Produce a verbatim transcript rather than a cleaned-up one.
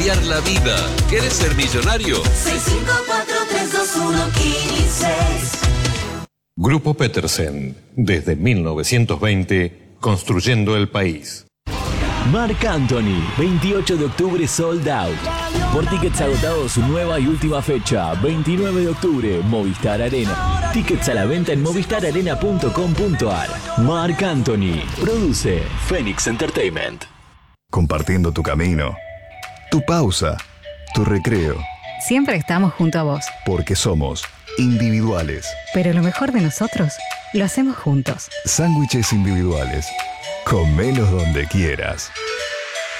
La vida. ¿Quieres ser millonario? seis cinco cuatro tres dos uno uno cinco. Grupo Petersen, desde mil novecientos veinte, construyendo el país. Marc Anthony, veintiocho de octubre sold out. Por tickets agotados, su nueva y última fecha, veintinueve de octubre, Movistar Arena. Tickets a la venta en movistar arena punto com punto ar. Marc Anthony, produce Phoenix Entertainment. Compartiendo tu camino, tu pausa, tu recreo. Siempre estamos junto a vos. Porque somos individuales. Pero lo mejor de nosotros lo hacemos juntos. Sándwiches individuales. Comelos donde quieras.